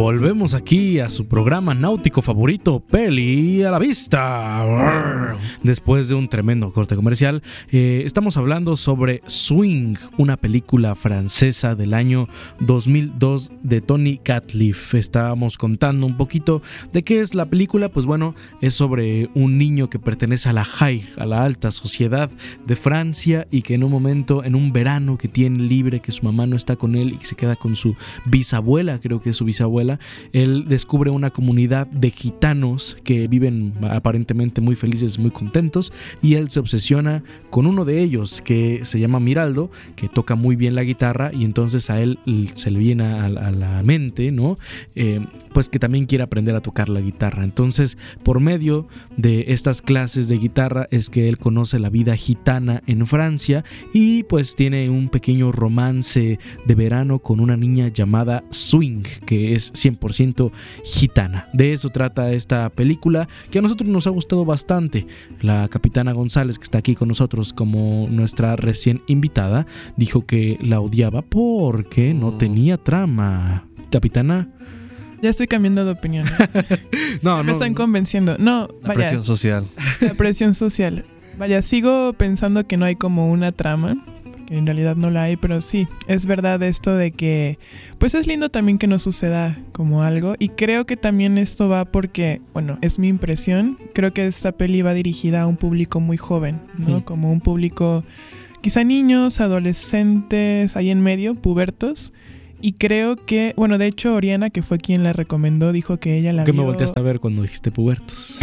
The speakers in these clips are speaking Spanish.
Volvemos aquí a su programa náutico favorito, Peli a la Vista. Después de un tremendo corte comercial, estamos hablando sobre Swing, una película francesa del año 2002 de Tony Catliff. Estábamos contando un poquito de qué es la película. Pues bueno, es sobre un niño que pertenece a la alta sociedad de Francia, y que en un momento, en un verano que tiene libre, que su mamá no está con él y que se queda con su bisabuela, creo que es su bisabuela, él descubre una comunidad de gitanos que viven aparentemente muy felices, muy contentos, y él se obsesiona con uno de ellos que se llama Miraldo, que toca muy bien la guitarra, y entonces a él se le viene a la mente, ¿no? Pues que también quiere aprender a tocar la guitarra. Entonces, por medio de estas clases de guitarra es que él conoce la vida gitana en Francia, y pues tiene un pequeño romance de verano con una niña llamada Swing, que es 100% gitana. De eso trata esta película, que a nosotros nos ha gustado bastante. La capitana González, que está aquí con nosotros como nuestra recién invitada, dijo que la odiaba porque no tenía trama. Capitana, ya estoy cambiando de opinión. Me están convenciendo. No, la presión social. La presión social. Vaya, sigo pensando que no hay como una trama, que en realidad no la hay, pero sí, es verdad esto de que pues es lindo también que no suceda como algo, y creo que también esto va porque, bueno, es mi impresión, creo que esta peli va dirigida a un público muy joven, ¿no? Sí. Como un público, quizá niños, adolescentes, ahí en medio, pubertos. Y creo que, bueno, de hecho Oriana, que fue quien la recomendó, dijo que ella la vio... ¿Qué me volteaste a ver cuando dijiste pubertos?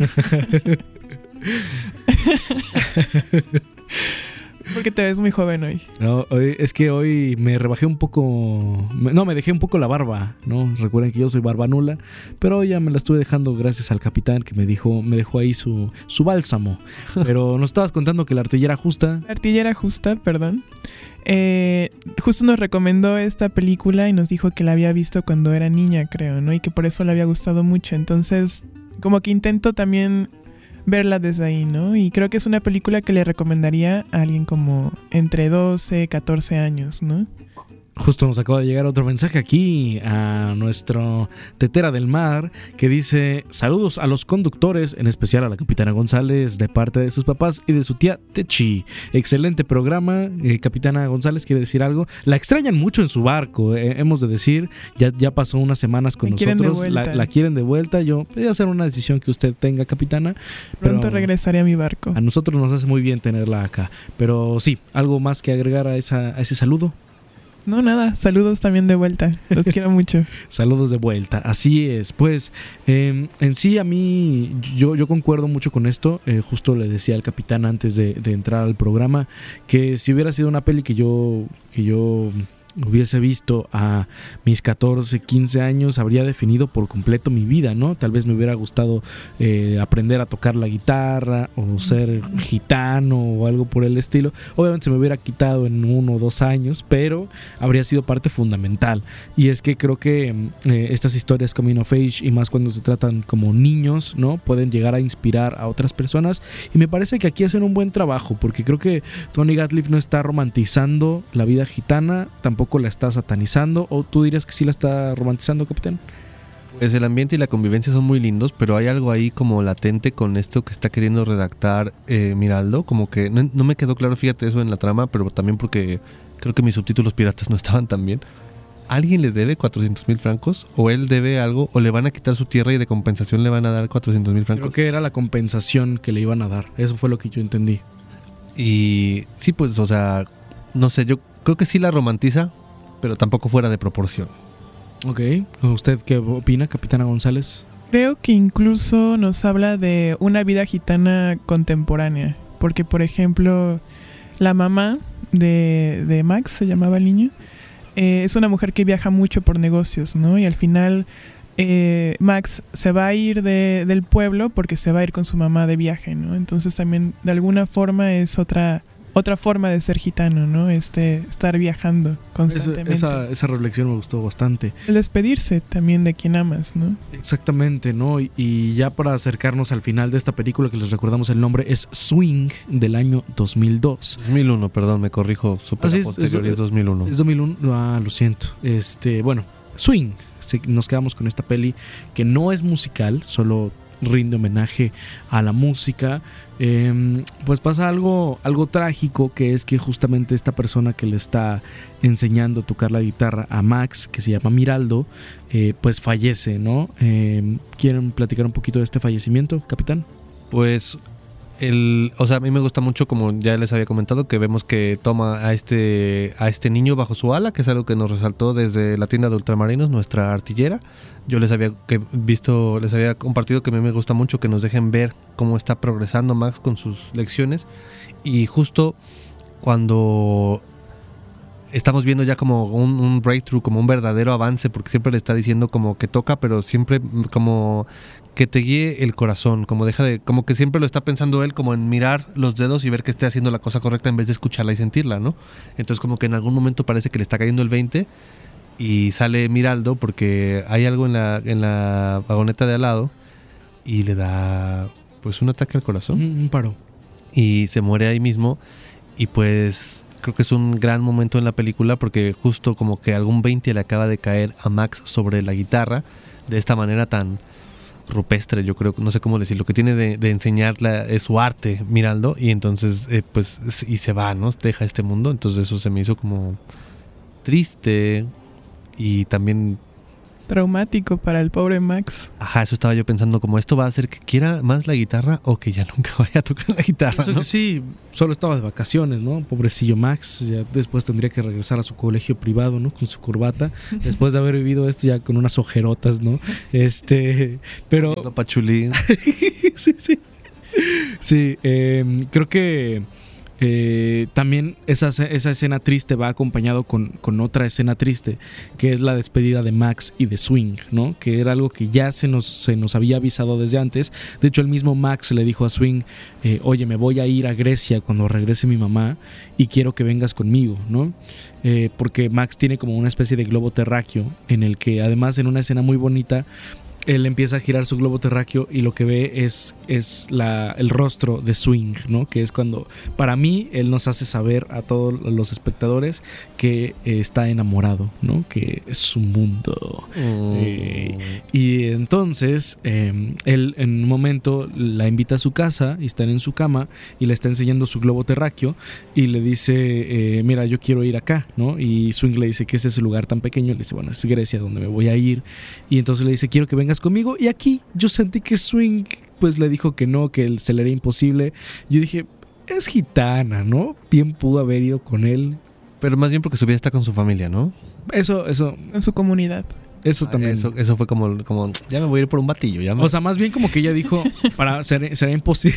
Porque te ves muy joven hoy. No, es que hoy me rebajé un poco... me dejé un poco la barba, ¿no? Recuerden que yo soy barba nula, pero hoy ya me la estuve dejando gracias al capitán, que me dejó ahí su bálsamo. Pero nos estabas contando que la artillera justa... La artillera justa, perdón. Justo nos recomendó esta película y nos dijo que la había visto cuando era niña, creo, ¿no? Y que por eso le había gustado mucho. Entonces, como que intento también verla desde ahí, ¿no? Y creo que es una película que le recomendaría a alguien como entre 12, 14 años, ¿no? Justo nos acaba de llegar otro mensaje aquí a nuestro Tetera del Mar, que dice: saludos a los conductores, en especial a la capitana González, de parte de sus papás y de su tía Techi. Excelente programa. Capitana González, ¿quiere decir algo? La extrañan mucho en su barco, hemos de decir. Ya pasó unas semanas con nosotros. La quieren de vuelta. Yo voy a hacer una decisión que usted tenga, capitana. Pronto regresaré a mi barco. A nosotros nos hace muy bien tenerla acá. Pero sí, ¿algo más que agregar a ese saludo? No, nada, saludos también de vuelta, los quiero mucho. Saludos de vuelta, así es. Pues en sí, a mí, yo concuerdo mucho con esto. Justo le decía al capitán antes de entrar al programa que si hubiera sido una peli que yo hubiese visto a mis 14, 15 años, habría definido por completo mi vida, ¿no? Tal vez me hubiera gustado aprender a tocar la guitarra o ser gitano o algo por el estilo. Obviamente se me hubiera quitado en 1 o 2 años, pero habría sido parte fundamental. Y es que creo que estas historias coming of age, y más cuando se tratan como niños, ¿no? Pueden llegar a inspirar a otras personas, y me parece que aquí hacen un buen trabajo, porque creo que Tony Catliff no está romantizando la vida gitana, tampoco la está satanizando. ¿O tú dirías que sí la está romantizando, capitán? Pues el ambiente y la convivencia son muy lindos, pero hay algo ahí como latente con esto que está queriendo redactar Miraldo. Como que no me quedó claro, fíjate, eso en la trama, pero también porque creo que mis subtítulos piratas no estaban tan bien. ¿Alguien le debe 400,000 francos? ¿O él debe algo? ¿O le van a quitar su tierra y de compensación le van a dar 400,000 francos? Creo que era la compensación que le iban a dar. Eso fue lo que yo entendí. Y sí, pues, o sea, no sé, yo creo que sí la romantiza, pero tampoco fuera de proporción. Ok, ¿usted qué opina, capitana González? Creo que incluso nos habla de una vida gitana contemporánea, porque por ejemplo la mamá de Max, se llamaba el niño, es una mujer que viaja mucho por negocios, ¿no? Y al final Max se va a ir del pueblo porque se va a ir con su mamá de viaje, ¿no? Entonces también de alguna forma es otra forma de ser gitano, ¿no? Estar viajando constantemente. Esa reflexión me gustó bastante. El despedirse también de quien amas, ¿no? Exactamente, ¿no? Y ya para acercarnos al final de esta película, que les recordamos el nombre, es Swing, del año 2002. 2001, perdón, me corrijo, súper posterior, es 2001. Es 2001, lo siento. Bueno, Swing, nos quedamos con esta peli que no es musical, solo rinde homenaje a la música. Pues pasa algo trágico, que es que justamente esta persona que le está enseñando a tocar la guitarra a Max, que se llama Miraldo, pues fallece, ¿no? ¿Quieren platicar un poquito de este fallecimiento, capitán? Pues a mí me gusta mucho, como ya les había comentado, que vemos que toma a este niño bajo su ala, que es algo que nos resaltó desde la tienda de ultramarinos, nuestra artillera. Yo les había compartido que a mí me gusta mucho que nos dejen ver cómo está progresando Max con sus lecciones, y justo cuando estamos viendo ya como un breakthrough, como un verdadero avance, porque siempre le está diciendo como que toca, pero siempre como que te guíe el corazón, como que siempre lo está pensando él como en mirar los dedos y ver que esté haciendo la cosa correcta en vez de escucharla y sentirla, ¿no? Entonces como que en algún momento parece que le está cayendo el 20 y sale Miraldo porque hay algo en la vagoneta de al lado y le da pues un ataque al corazón. Un paro. Y se muere ahí mismo, y pues creo que es un gran momento en la película porque justo como que algún 20 le acaba de caer a Max sobre la guitarra de esta manera tan rupestre, yo creo, no sé cómo decirlo, que tiene de enseñar su arte Miraldo, y entonces pues y se va, ¿no? Deja este mundo. Entonces eso se me hizo como triste y también traumático para el pobre Max. Ajá, eso estaba yo pensando, como esto va a hacer que quiera más la guitarra o que ya nunca vaya a tocar la guitarra, Eso ¿no? que sí, solo estaba de vacaciones, ¿no? Pobrecillo Max, ya después tendría que regresar a su colegio privado, ¿no? Con su corbata, después de haber vivido esto ya con unas ojerotas, ¿no? Pero... Pachulín. Sí. Sí, creo que también esa escena triste va acompañado con otra escena triste, que es la despedida de Max y de Swing, ¿no? Que era algo que ya se nos había avisado desde antes. De hecho, el mismo Max le dijo a Swing, oye, me voy a ir a Grecia cuando regrese mi mamá y quiero que vengas conmigo, ¿no? Porque Max tiene como una especie de globo terráqueo en el que, además, en una escena muy bonita, él empieza a girar su globo terráqueo y lo que ve es el rostro de Swing, ¿no? Que es cuando, para mí, él nos hace saber a todos los espectadores que está enamorado, ¿no? Que es su mundo. Y entonces, él en un momento la invita a su casa y están en su cama y le está enseñando su globo terráqueo y le dice, mira, yo quiero ir acá, ¿no? Y Swing le dice que es ese lugar tan pequeño. Le dice, bueno, es Grecia donde me voy a ir. Y entonces le dice, quiero que vengas conmigo, y aquí yo sentí que Swing pues le dijo que no, que se le era imposible. Yo dije, es gitana, ¿no? Bien pudo haber ido con él. Pero más bien porque su vida está con su familia, ¿no? Eso en su comunidad. Eso también. Eso fue como ya me voy a ir por un batillo. O sea, más bien como que ella dijo, sería imposible.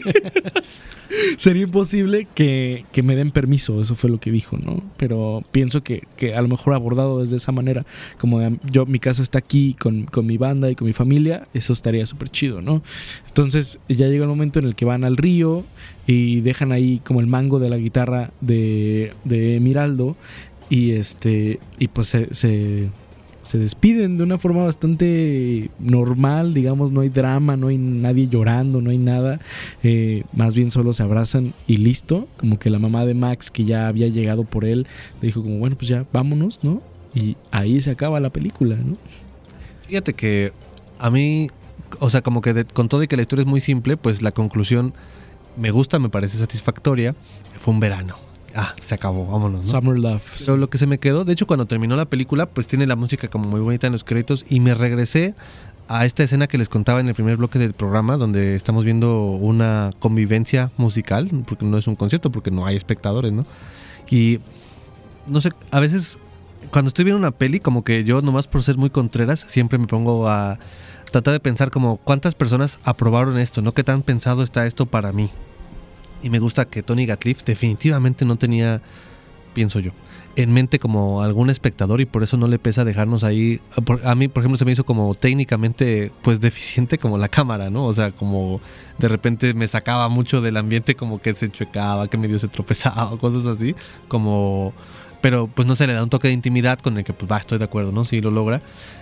Sería imposible que me den permiso. Eso fue lo que dijo, ¿no? Pero pienso que a lo mejor abordado desde esa manera, como de, mi casa está aquí con mi banda y con mi familia, eso estaría súper chido, ¿no? Entonces ya llega el momento en el que van al río y dejan ahí como el mango de la guitarra de Miraldo, y pues se despiden de una forma bastante normal, digamos. No hay drama, no hay nadie llorando, no hay nada, más bien solo se abrazan y listo. Como que la mamá de Max, que ya había llegado por él, le dijo como, bueno, pues ya vámonos, ¿no? Y ahí se acaba la película, ¿no? Fíjate que a mí, o sea, como que con todo y que la historia es muy simple, pues la conclusión me gusta, me parece satisfactoria. Fue un verano. Se acabó, vámonos, ¿no? Summer Love. Pero lo que se me quedó, de hecho, cuando terminó la película, pues tiene la música como muy bonita en los créditos, y me regresé a esta escena que les contaba en el primer bloque del programa, donde estamos viendo una convivencia musical, porque no es un concierto, porque no hay espectadores, ¿no? Y no sé, a veces cuando estoy viendo una peli, como que yo nomás por ser muy contreras, siempre me pongo a tratar de pensar como cuántas personas aprobaron esto, ¿no? ¿Qué tan pensado está esto para mí? Y me gusta que Tony Gatliff definitivamente no tenía, pienso yo, en mente como algún espectador, y por eso no le pesa dejarnos ahí. A mí, por ejemplo, se me hizo como técnicamente pues deficiente como la cámara, ¿no? O sea, como de repente me sacaba mucho del ambiente, como que se chuecaba, que medio se tropezaba, cosas así, como... Pero pues no se le da un toque de intimidad con el que pues estoy de acuerdo, ¿no? Sí lo logra.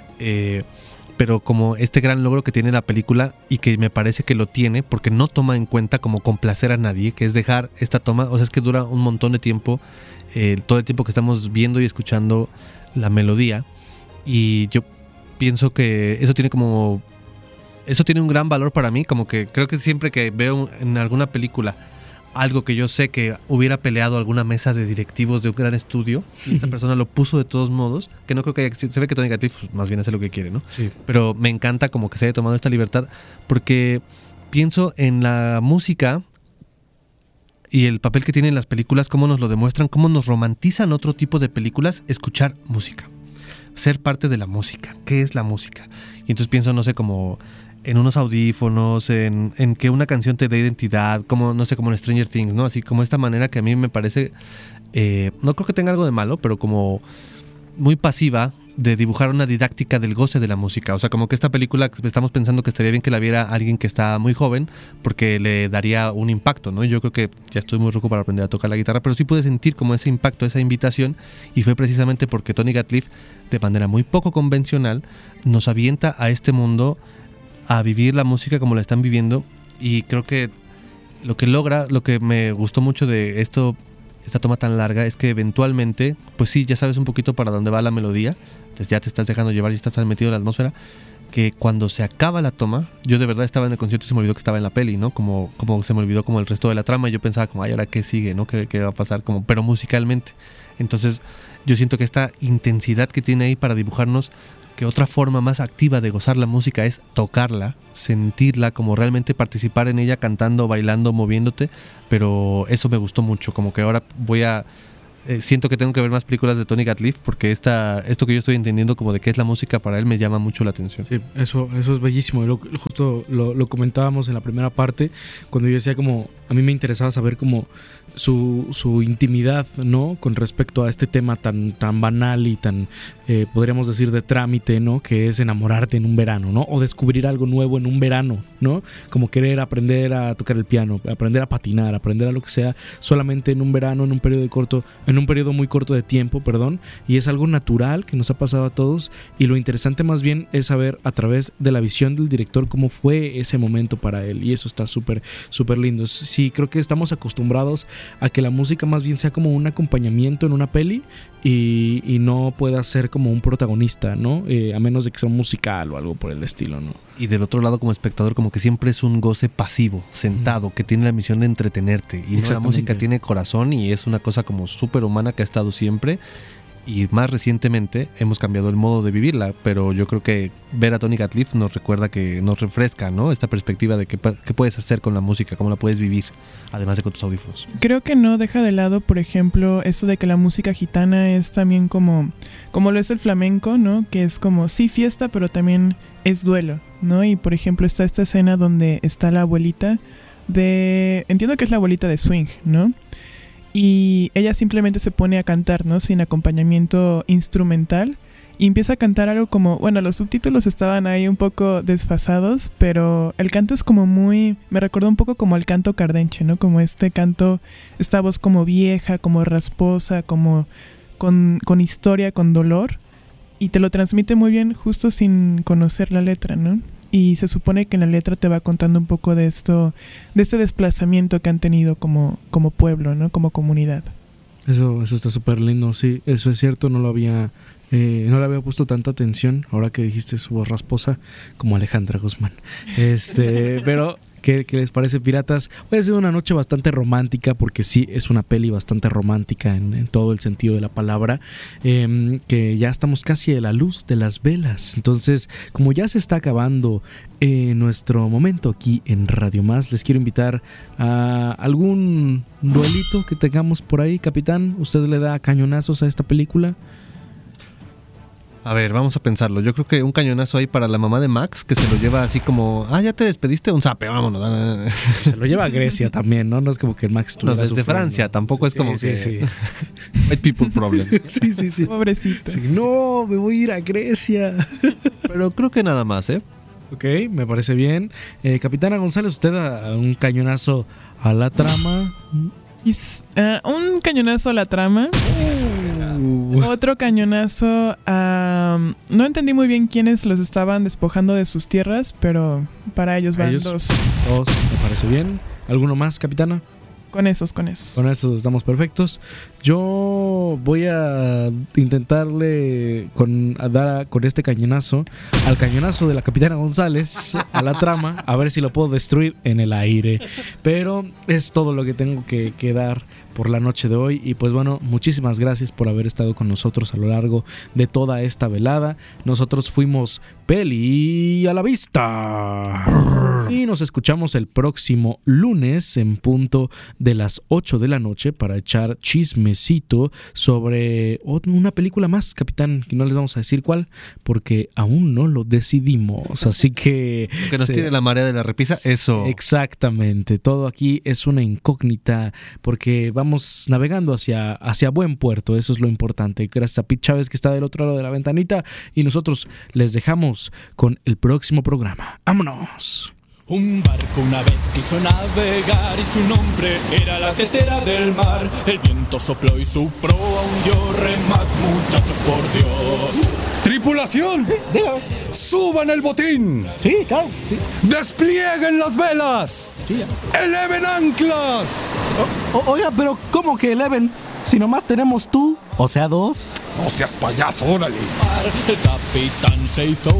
Pero como este gran logro que tiene la película, y que me parece que lo tiene porque no toma en cuenta como complacer a nadie, que es dejar esta toma, o sea, es que dura un montón de tiempo, todo el tiempo que estamos viendo y escuchando la melodía, y yo pienso que eso tiene un gran valor para mí, como que creo que siempre que veo en alguna película algo que yo sé que hubiera peleado alguna mesa de directivos de un gran estudio y esta persona lo puso de todos modos, que no creo que se ve que Tony Gatliff pues, más bien hace lo que quiere, ¿no? Sí. Pero me encanta como que se haya tomado esta libertad porque pienso en la música y el papel que tienen las películas, cómo nos lo demuestran, cómo nos romantizan otro tipo de películas, escuchar música, ser parte de la música. ¿Qué es la música? Y entonces pienso, no sé, como en unos audífonos, en que una canción te dé identidad, como, no sé, como en Stranger Things, ¿no? Así como esta manera que a mí me parece, no creo que tenga algo de malo, pero como muy pasiva de dibujar una didáctica del goce de la música. O sea, como que esta película estamos pensando que estaría bien que la viera alguien que está muy joven porque le daría un impacto, ¿no? Yo creo que ya estoy muy ruco para aprender a tocar la guitarra, pero sí pude sentir como ese impacto, esa invitación, y fue precisamente porque Tony Gatliff, de manera muy poco convencional, nos avienta a este mundo a vivir la música como la están viviendo, y creo que lo que me gustó mucho de esta toma tan larga es que eventualmente, pues sí, ya sabes un poquito para dónde va la melodía, entonces ya te estás dejando llevar y estás metido en la atmósfera, que cuando se acaba la toma, yo de verdad estaba en el concierto y se me olvidó que estaba en la peli, ¿no? Como se me olvidó como el resto de la trama, y yo pensaba como, ay, ¿ahora qué sigue, no? ¿Qué va a pasar? Pero musicalmente. Entonces yo siento que esta intensidad que tiene ahí para dibujarnos que otra forma más activa de gozar la música es tocarla, sentirla, como realmente participar en ella, cantando, bailando, moviéndote, pero eso me gustó mucho, como que ahora siento que tengo que ver más películas de Tony Gatliff porque esto que yo estoy entendiendo como de qué es la música para él me llama mucho la atención. Sí, eso es bellísimo. Justo lo comentábamos en la primera parte, cuando yo decía como a mí me interesaba saber como su intimidad, ¿no? Con respecto a este tema tan banal y tan, podríamos decir, de trámite, ¿no? Que es enamorarte en un verano, ¿no? O descubrir algo nuevo en un verano, ¿no? Como querer aprender a tocar el piano, aprender a patinar, aprender a lo que sea, solamente en un verano, en un periodo muy corto de tiempo, perdón. Y es algo natural que nos ha pasado a todos. Y lo interesante más bien es saber a través de la visión del director cómo fue ese momento para él. Y eso está súper, súper lindo. Sí, creo que estamos acostumbrados a que la música más bien sea como un acompañamiento en una peli y no pueda ser como un protagonista, ¿no? A menos de que sea un musical o algo por el estilo, ¿no? Y del otro lado, como espectador, como que siempre es un goce pasivo, sentado, que tiene la misión de entretenerte. Y no, la música tiene corazón y es una cosa como súper humana que ha estado siempre. Y más recientemente hemos cambiado el modo de vivirla, pero yo creo que ver a Tony Gatliff nos recuerda, que nos refresca, ¿no? Esta perspectiva de qué puedes hacer con la música, cómo la puedes vivir, además de con tus audífonos. Creo que no deja de lado, por ejemplo, esto de que la música gitana es también como lo es el flamenco, ¿no? Que es como, sí, fiesta, pero también es duelo, ¿no? Y por ejemplo está esta escena donde está la abuelita entiendo que es la abuelita de Swing, ¿no? Y ella simplemente se pone a cantar, ¿no? Sin acompañamiento instrumental. Y empieza a cantar algo como... Bueno, los subtítulos estaban ahí un poco desfasados, pero el canto es como muy... Me recordó un poco como el canto cardenche, ¿no? Como este canto, esta voz como vieja, como rasposa, como con historia, con dolor. Y te lo transmite muy bien justo sin conocer la letra, ¿no? Y se supone que en la letra te va contando un poco de esto, de este desplazamiento que han tenido como pueblo, ¿no? Como comunidad. Eso está súper lindo, sí, eso es cierto, no le había puesto tanta atención ahora que dijiste su voz rasposa como Alejandra Guzmán. Pero ¿qué les parece, piratas? Hoy ha sido una noche bastante romántica, porque sí, es una peli bastante romántica en todo el sentido de la palabra, que ya estamos casi a la luz de las velas. Entonces, como ya se está acabando nuestro momento aquí en Radio Más, les quiero invitar a algún duelito que tengamos por ahí. Capitán, ¿usted le da cañonazos a esta película? A ver, vamos a pensarlo. Yo creo que un cañonazo ahí para la mamá de Max, que se lo lleva así como... ya te despediste, un zape, vámonos. Se lo lleva a Grecia también, ¿no? No es como que Max estuviera desde sufriendo. Francia, tampoco es como sí, que... Sí. White people problem. Sí. Pobrecitos. Sí, no, me voy a ir a Grecia. Pero creo que nada más, ¿eh? Ok, me parece bien. Capitana González, ¿usted da un cañonazo a la trama? Un cañonazo a la trama. Otro cañonazo a... No entendí muy bien quiénes los estaban despojando de sus tierras, pero para ellos van dos. Dos, me parece bien. ¿Alguno más, capitana? Con esos. Con esos estamos perfectos. Yo yo voy a intentarle dar con este cañonazo, al cañonazo de la Capitana González, a la trama, a ver si lo puedo destruir en el aire. Pero es todo lo que tengo que dar por la noche de hoy. Y pues bueno, muchísimas gracias por haber estado con nosotros a lo largo de toda esta velada. Nosotros fuimos Peli a la Vista y nos escuchamos el próximo lunes en punto de las 8 de la noche para echar chismecito sobre una película más, capitán, que no les vamos a decir cuál porque aún no lo decidimos, así que nos tiene la marea de la repisa, eso. Exactamente, todo aquí es una incógnita porque vamos navegando hacia buen puerto, eso es lo importante. Gracias a Pete Chávez que está del otro lado de la ventanita y nosotros les dejamos con el próximo programa. ¡Vámonos! Un barco una vez quiso navegar y su nombre era la tetera del mar. El viento sopló y su proa hundió. Remad, muchachos, por Dios. ¡Tripulación! Dígame. ¡Suban el botín! Sí, claro. Sí. ¡Desplieguen las velas! Sí. ¡Eleven anclas! Oiga, pero ¿cómo que eleven? Si nomás tenemos tú, o sea, dos. No seas payaso, órale. El capitán se hizo